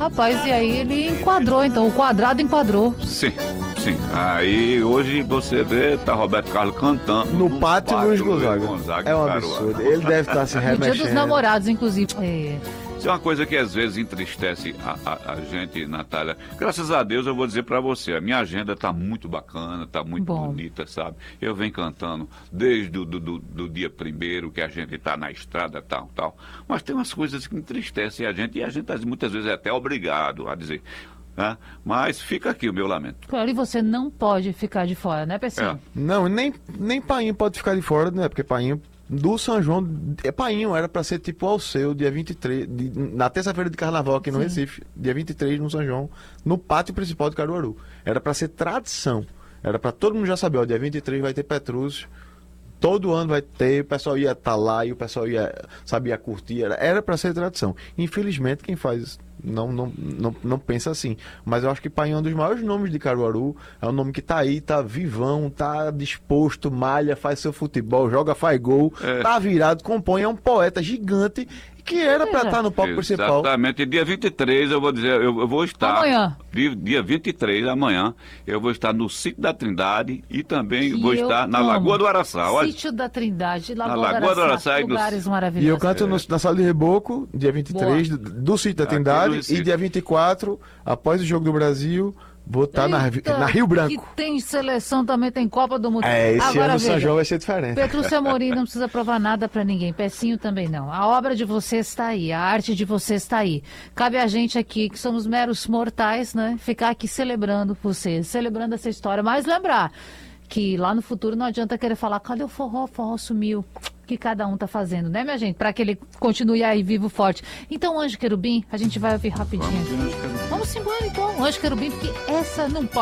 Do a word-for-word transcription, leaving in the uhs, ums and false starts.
Rapaz, e aí ele enquadrou, então, o quadrado enquadrou. Sim, sim. Aí hoje você vê, tá Roberto Carlos cantando. No pátio Luiz Gonzaga. Gonzaga É um Caruaru. absurdo. Ele deve estar se No remexendo. dia dos namorados, inclusive. É. Isso é uma coisa que às vezes entristece a, a, a gente, Natália. Graças a Deus eu vou dizer pra você, a minha agenda tá muito bacana, tá muito Bom. bonita, sabe? Eu venho cantando desde o do, do, do dia primeiro que a gente tá na estrada, tal, tal. Mas tem umas coisas que entristecem a gente e a gente muitas vezes é até obrigado a dizer. Né? Mas fica aqui o meu lamento. Claro, e você não pode ficar de fora, né, Pecinho? É. Não, nem, nem Painho pode ficar de fora, né? Porque Painho do São João, é Painho, era pra ser tipo ao seu, dia vinte e três, de, na terça-feira de carnaval aqui no Sim. Recife, dia vinte e três no São João, no pátio principal de Caruaru. Era pra ser tradição. Era pra todo mundo já saber, ó, dia vinte e três vai ter Petrúcio. Todo ano vai ter, o pessoal ia estar lá e o pessoal ia, sabia curtir, era, era para ser tradição. Infelizmente, quem faz não, não, não, não pensa assim. Mas eu acho que Painho é um dos maiores nomes de Caruaru, é um nome que tá aí, tá vivão, tá disposto, malha, faz seu futebol, joga, faz gol, É. tá virado, compõe, é um poeta gigante que era para estar no palco principal. Exatamente. Dia vinte e três eu vou dizer, eu, eu vou estar. Amanhã. Dia, dia vinte e três, amanhã, eu vou estar no Sítio da Trindade e também Que vou eu estar na amo. Lagoa do Araçá. Olha, Sítio da Trindade, Lagoa, Lagoa do do Araçá, Araçá e no- lugares E maravilhosos. eu canto no- na Sala de Reboco, dia vinte e três, do, do Sítio da Aqui Trindade, no Recife. e dia vinte e quatro, após o Jogo do Brasil, vou estar na, Eita, na Rio Branco. Que tem seleção, também tem Copa do Mundo. É, esse Agora ano o São veja, João vai ser diferente. Petrúcio Amorim não precisa provar nada pra ninguém, Pecinho também não. A obra de vocês está aí, a arte de vocês está aí. Cabe a gente aqui, que somos meros mortais, né, ficar aqui celebrando vocês, celebrando essa história. Mas lembrar que lá no futuro não adianta querer falar, cadê o forró? O forró sumiu. Que cada um tá fazendo, né, minha gente? Pra que ele continue aí vivo, forte. Então, Anjo Querubim, a gente vai ouvir rapidinho. Vamos ver, Anjo Querubim. Vamos embora então, Anjo Querubim, porque essa não pode.